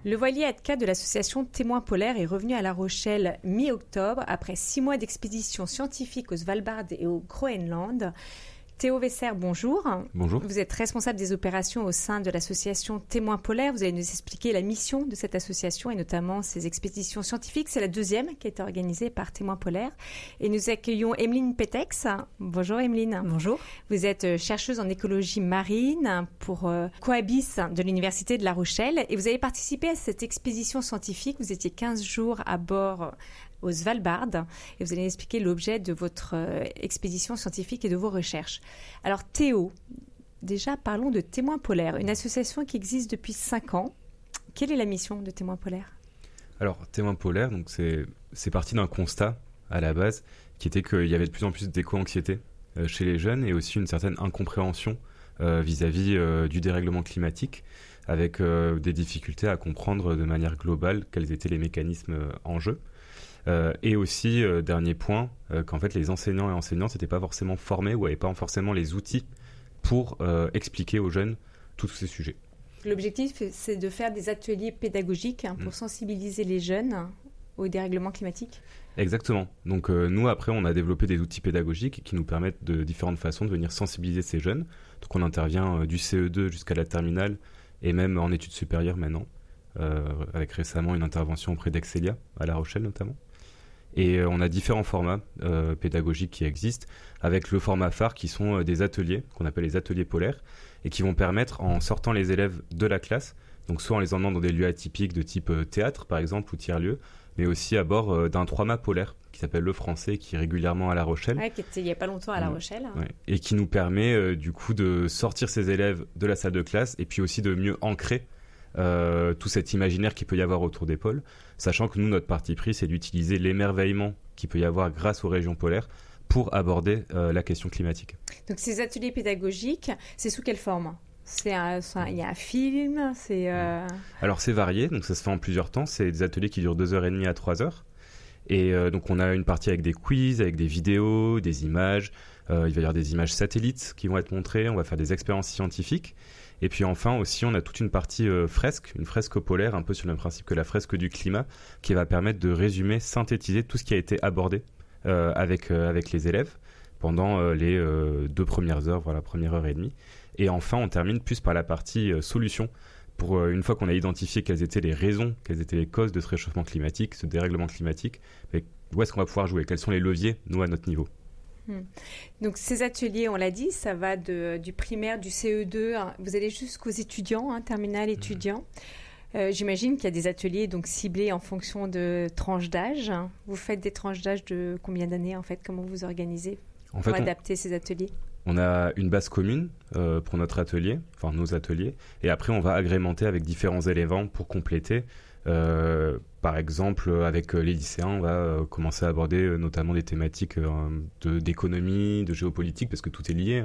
Le voilier Atka de l'association Témoins polaires est revenu à La Rochelle mi-octobre après 6 mois d'expédition scientifique au Svalbard et au Groenland. Théo Wesser, bonjour. Bonjour. Vous êtes responsable des opérations au sein de l'association Témoins polaires. Vous allez nous expliquer la mission de cette association et notamment ses expéditions scientifiques. C'est la deuxième qui a été organisée par Témoins polaires. Et nous accueillons Emeline Petex. Bonjour Emeline. Bonjour. Vous êtes chercheuse en écologie marine pour Coabis de l'Université de La Rochelle et vous avez participé à cette expédition scientifique. Vous étiez 15 jours à bord au Svalbard et vous allez expliquer l'objet de votre expédition scientifique et de vos recherches. Alors Théo, déjà parlons de Témoins polaires, une association qui existe depuis 5 ans. Quelle est la mission de Témoins polaires ? Alors Témoins polaires, donc c'est parti d'un constat à la base qui était qu'il y avait de plus en plus d'éco-anxiété chez les jeunes et aussi une certaine incompréhension vis-à-vis du dérèglement climatique avec des difficultés à comprendre de manière globale quels étaient les mécanismes en jeu. Et aussi, dernier point, qu'en fait les enseignants et enseignantes n'étaient pas forcément formés ou n'avaient pas forcément les outils pour expliquer aux jeunes tous ces sujets. L'objectif, c'est de faire des ateliers pédagogiques pour sensibiliser les jeunes au dérèglement climatique. Exactement. Donc nous, après, on a développé des outils pédagogiques qui nous permettent de différentes façons de venir sensibiliser ces jeunes. Donc on intervient du CE2 jusqu'à la terminale et même en études supérieures maintenant, avec récemment une intervention auprès d'Excelia, à La Rochelle notamment. Et on a différents formats pédagogiques qui existent, avec le format phare qui sont des ateliers, qu'on appelle les ateliers polaires, et qui vont permettre, en sortant les élèves de la classe, donc soit en les emmenant dans des lieux atypiques de type théâtre par exemple, ou tiers-lieu, mais aussi à bord d'un 3-mâts polaire, qui s'appelle Le Français, qui est régulièrement à La Rochelle. Ouais, qui était il n'y a pas longtemps à La Rochelle. Ouais, et qui nous permet du coup de sortir ces élèves de la salle de classe, et puis aussi de mieux ancrer tout cet imaginaire qu'il peut y avoir autour des pôles, sachant que nous, notre parti pris, c'est d'utiliser l'émerveillement qu'il peut y avoir grâce aux régions polaires pour aborder la question climatique. Donc ces ateliers pédagogiques, c'est sous quelle forme ? Il y a un film, Alors c'est varié, donc ça se fait en plusieurs temps, c'est des ateliers qui durent 2h30 à 3h, et donc on a une partie avec des quiz, avec des vidéos, des images, il va y avoir des images satellites qui vont être montrées, on va faire des expériences scientifiques. Et puis enfin aussi, on a toute une partie fresque, une fresque polaire, un peu sur le même principe que la fresque du climat, qui va permettre de résumer, synthétiser tout ce qui a été abordé avec les élèves pendant les 2 premières heures, voilà, première heure et demie. Et enfin, on termine plus par la partie solution, pour une fois qu'on a identifié quelles étaient les raisons, quelles étaient les causes de ce réchauffement climatique, ce dérèglement climatique, mais où est-ce qu'on va pouvoir jouer, quels sont les leviers, nous, à notre niveau. Donc ces ateliers, on l'a dit, ça va du primaire, du CE2, vous allez jusqu'aux étudiants, terminale étudiants. J'imagine qu'il y a des ateliers donc ciblés en fonction de tranches d'âge. Vous faites des tranches d'âge de combien d'années en fait ? Comment vous organisez pour adapter ces ateliers ? On a une base commune pour notre atelier, enfin nos ateliers, et après on va agrémenter avec différents éléments pour compléter. Par exemple, avec les lycéens, on va commencer à aborder notamment des thématiques d'économie, de géopolitique, parce que tout est lié.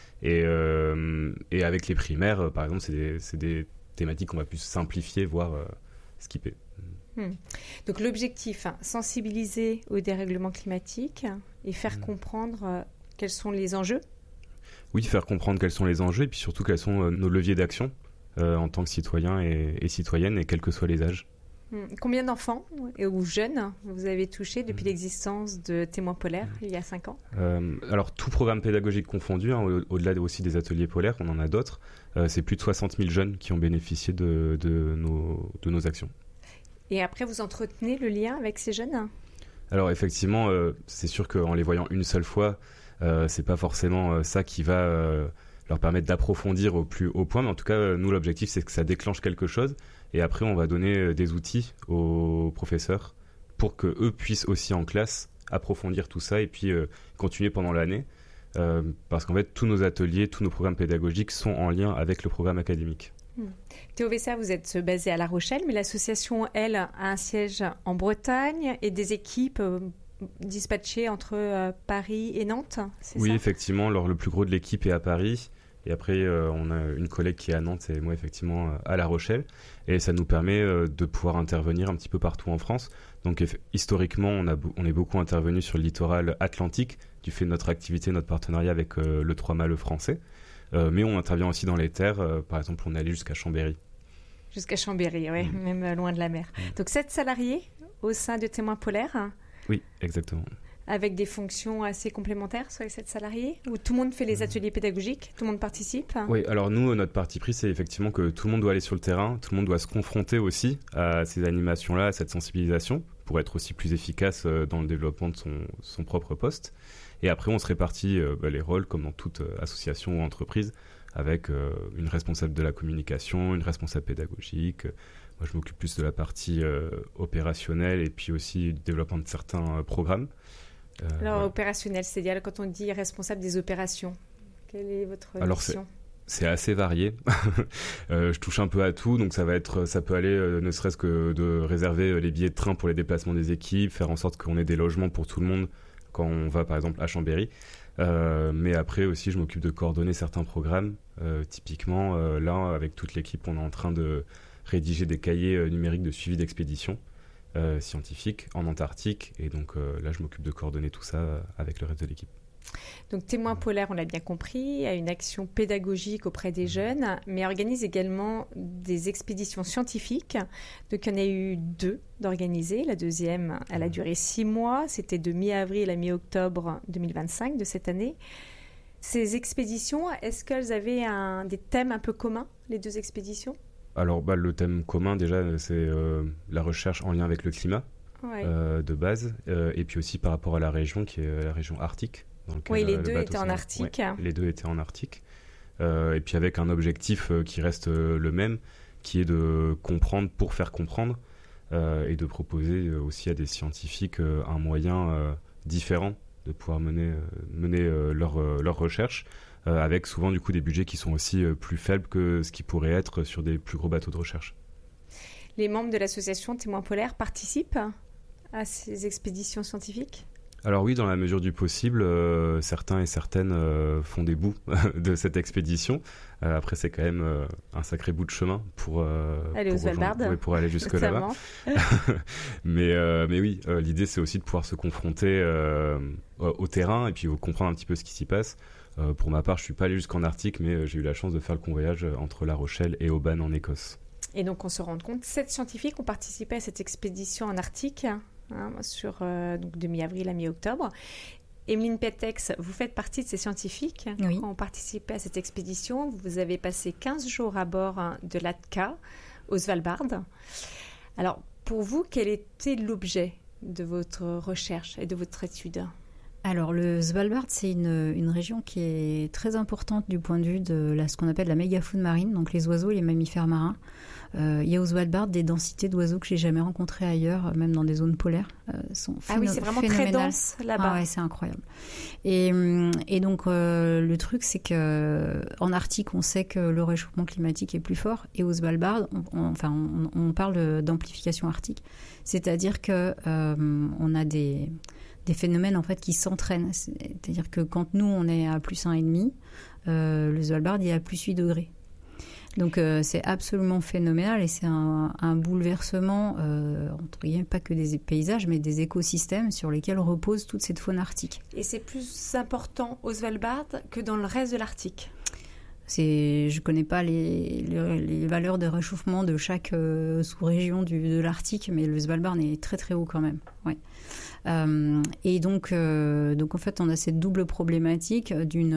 Et avec les primaires, par exemple, c'est des thématiques qu'on va plus simplifier, voire skipper. Donc l'objectif, sensibiliser au dérèglement climatique et faire comprendre quels sont les enjeux. Oui, faire comprendre quels sont les enjeux et puis surtout quels sont nos leviers d'action en tant que citoyens et citoyennes, et quels que soient les âges. Combien d'enfants ou jeunes vous avez touché depuis l'existence de Témoins polaires il y a 5 ans ? Alors tout programme pédagogique confondu, au-delà aussi des ateliers polaires, on en a d'autres, c'est plus de 60 000 jeunes qui ont bénéficié de nos actions. Et après, vous entretenez le lien avec ces jeunes ? Alors effectivement, c'est sûr qu'en les voyant une seule fois, c'est pas forcément ça qui va leur permettre d'approfondir au plus haut point, mais en tout cas, nous, l'objectif, c'est que ça déclenche quelque chose, et après, on va donner des outils aux professeurs pour qu'eux puissent aussi en classe approfondir tout ça, et puis continuer pendant l'année, parce qu'en fait, tous nos ateliers, tous nos programmes pédagogiques sont en lien avec le programme académique. Théo Wesser, vous êtes basé à La Rochelle, mais l'association, elle, a un siège en Bretagne et des équipes dispatchées entre Paris et Nantes, c'est oui, ça ? Effectivement, alors, le plus gros de l'équipe est à Paris. Et après, on a une collègue qui est à Nantes et moi, effectivement, à La Rochelle. Et ça nous permet de pouvoir intervenir un petit peu partout en France. Donc, historiquement, on est beaucoup intervenu sur le littoral atlantique, du fait de notre activité, notre partenariat avec le 3-mâts Le Français. Mais on intervient aussi dans les terres. Par exemple, on est allé jusqu'à Chambéry. Jusqu'à Chambéry, oui, même loin de la mer. Donc 7 salariés au sein de Témoins Polaires. Oui, exactement. Avec des fonctions assez complémentaires sur les 7 salariés, où tout le monde fait les ateliers pédagogiques, tout le monde participe. Oui, alors nous, notre parti pris, c'est effectivement que tout le monde doit aller sur le terrain, tout le monde doit se confronter aussi à ces animations-là, à cette sensibilisation, pour être aussi plus efficace dans le développement de son propre poste. Et après, on se répartit les rôles, comme dans toute association ou entreprise, avec une responsable de la communication, une responsable pédagogique. Moi, je m'occupe plus de la partie opérationnelle et puis aussi du développement de certains programmes. Alors, opérationnel, c'est-à-dire quand on dit responsable des opérations, quelle est votre mission ? C'est assez varié. Je touche un peu à tout, donc ça peut aller ne serait-ce que de réserver les billets de train pour les déplacements des équipes, faire en sorte qu'on ait des logements pour tout le monde quand on va par exemple à Chambéry. Mais après aussi, je m'occupe de coordonner certains programmes. Typiquement, là, avec toute l'équipe, on est en train de rédiger des cahiers numériques de suivi d'expédition scientifique en Antarctique. Et donc là, je m'occupe de coordonner tout ça avec le reste de l'équipe. Donc Témoins Polaires, on l'a bien compris, a une action pédagogique auprès des jeunes, mais organise également des expéditions scientifiques. Donc il y en a eu 2 d'organisées. La deuxième, elle a duré 6 mois. C'était de mi-avril à mi-octobre 2025 de cette année. Ces expéditions, est-ce qu'elles avaient des thèmes un peu communs, les 2 expéditions ? Alors le thème commun déjà, c'est la recherche en lien avec le climat de base, et puis aussi par rapport à la région qui est la région arctique. Oui, les 2 étaient en Arctique. Ouais, les 2 étaient en Arctique. Et puis avec un objectif qui reste le même, qui est de comprendre pour faire comprendre, et de proposer aussi à des scientifiques un moyen différent de pouvoir mener leur recherche, avec souvent du coup des budgets qui sont aussi plus faibles que ce qui pourrait être sur des plus gros bateaux de recherche. Les membres de l'association Témoins Polaires participent à ces expéditions scientifiques ? Alors oui, dans la mesure du possible, certains et certaines font des bouts de cette expédition. Après, c'est quand même un sacré bout de chemin pour aller au Svalbard, pour aller jusque là-bas. mais oui, l'idée c'est aussi de pouvoir se confronter au terrain et puis comprendre un petit peu ce qui s'y passe. Pour ma part, je suis pas allé jusqu'en Arctique, mais j'ai eu la chance de faire le convoyage entre La Rochelle et Oban en Écosse. Et donc on se rend compte, 7 scientifiques ont participé à cette expédition en Arctique. Sur de mi-avril à mi-octobre. Emeline Petex, vous faites partie de ces scientifiques qui ont participé à cette expédition. Vous avez passé 15 jours à bord de l'ATCA au Svalbard. Alors, pour vous, quel était l'objet de votre recherche et de votre étude ? Alors, le Svalbard, c'est une région qui est très importante du point de vue de ce qu'on appelle la mégafaune marine, donc les oiseaux et les mammifères marins. Il y a au Svalbard des densités d'oiseaux que j'ai jamais rencontrées ailleurs, même dans des zones polaires. Sont oui, c'est vraiment très dense là-bas. Ah ouais, c'est incroyable. Et donc, le truc, c'est qu'en Arctique, on sait que le réchauffement climatique est plus fort. Et au Svalbard, on parle d'amplification arctique. C'est-à-dire qu'on a des phénomènes en fait qui s'entraînent. C'est-à-dire que quand nous, on est à plus 1,5, le Svalbard, il est à plus 8 degrés. Donc c'est absolument phénoménal et c'est un bouleversement, entre guillemets, pas que des paysages, mais des écosystèmes sur lesquels repose toute cette faune arctique. Et c'est plus important au Svalbard que dans le reste de l'Arctique ? Je ne connais pas les valeurs de réchauffement de chaque sous-région de l'Arctique, mais le Svalbard est très très haut quand même. Ouais. Et donc en fait, on a cette double problématique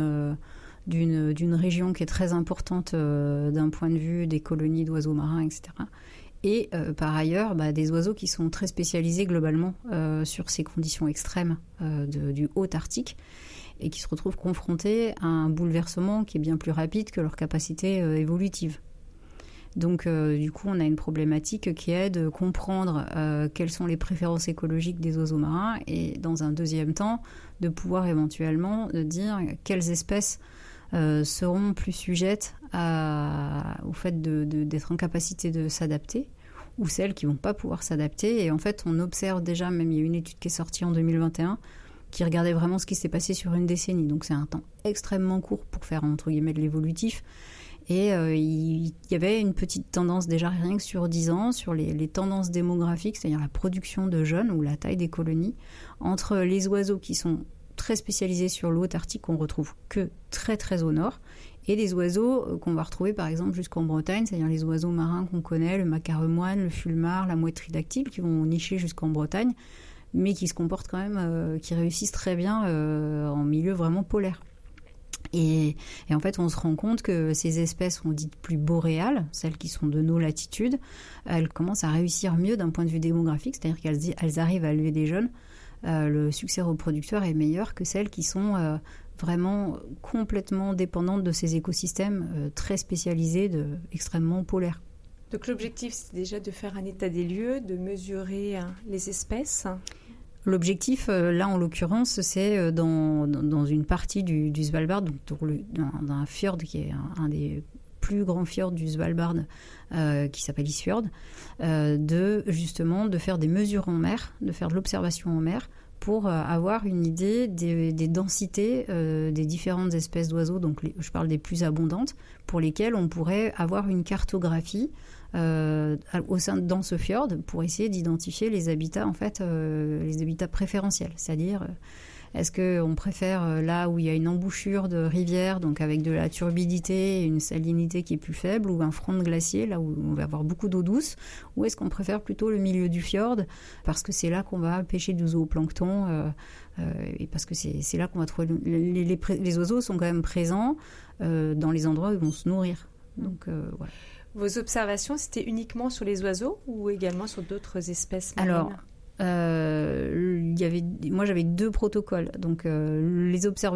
d'une région qui est très importante d'un point de vue des colonies d'oiseaux marins, etc. Et par ailleurs, des oiseaux qui sont très spécialisés globalement sur ces conditions extrêmes du haut Arctique et qui se retrouvent confrontés à un bouleversement qui est bien plus rapide que leur capacité évolutive. Donc du coup, on a une problématique qui est de comprendre quelles sont les préférences écologiques des oiseaux marins et dans un deuxième temps, de pouvoir éventuellement dire quelles espèces seront plus sujettes au fait d'être en capacité de s'adapter ou celles qui ne vont pas pouvoir s'adapter. Et en fait, on observe déjà, même il y a une étude qui est sortie en 2021 qui regardait vraiment ce qui s'est passé sur une décennie. Donc c'est un temps extrêmement court pour faire, entre guillemets, de l'évolutif. Et il y avait une petite tendance déjà rien que sur 10 ans, sur les tendances démographiques, c'est-à-dire la production de jeunes ou la taille des colonies, entre les oiseaux qui sont très spécialisés sur le haut Arctique, qu'on retrouve que très très au nord, et des oiseaux qu'on va retrouver par exemple jusqu'en Bretagne, c'est-à-dire les oiseaux marins qu'on connaît, le macaremoine, le fulmar, la mouette tridactyle, qui vont nicher jusqu'en Bretagne, mais qui se comportent quand même, qui réussissent très bien en milieu vraiment polaire. Et en fait, on se rend compte que ces espèces, on dit plus boréales, celles qui sont de nos latitudes, elles commencent à réussir mieux d'un point de vue démographique, c'est-à-dire qu'elles arrivent à élever des jeunes. Le succès reproducteur est meilleur que celles qui sont vraiment complètement dépendantes de ces écosystèmes très spécialisés, extrêmement polaires. Donc l'objectif, c'est déjà de faire un état des lieux, de mesurer les espèces. L'objectif, là en l'occurrence, c'est dans une partie du Svalbard, donc dans un fjord qui est un des plus grands fjords du Svalbard, qui s'appelle Isfjord, de faire des mesures en mer, de faire de l'observation en mer, pour avoir une idée des densités des différentes espèces d'oiseaux, donc je parle des plus abondantes, pour lesquelles on pourrait avoir une cartographie dans ce fjord pour essayer d'identifier les habitats, en fait, les habitats préférentiels, c'est-à-dire est-ce qu'on préfère là où il y a une embouchure de rivière, donc avec de la turbidité et une salinité qui est plus faible, ou un front de glacier, là où on va avoir beaucoup d'eau douce, ou est-ce qu'on préfère plutôt le milieu du fjord, parce que c'est là qu'on va pêcher du zooplancton, et parce que c'est là qu'on va trouver... Les oiseaux sont quand même présents dans les endroits où ils vont se nourrir. Donc, voilà. Vos observations, c'était uniquement sur les oiseaux ou également sur d'autres espèces marines ? Alors, moi j'avais 2 protocoles. Donc les observations